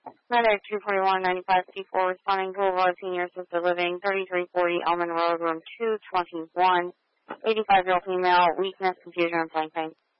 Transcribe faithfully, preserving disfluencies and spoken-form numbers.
Medic two forty-one ninety-five fifty-four responding Boulevard Senior Assisted Living, thirty-three forty Elman Road, room two twenty-one. eighty-five-year-old female, weakness, confusion, and blank pain.